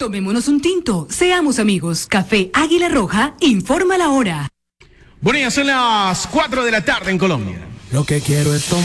Tomémonos un tinto, seamos amigos. Café Águila Roja informa la hora. Bueno, ya son las 4 de la tarde en Colombia. Lo que quiero es tomar.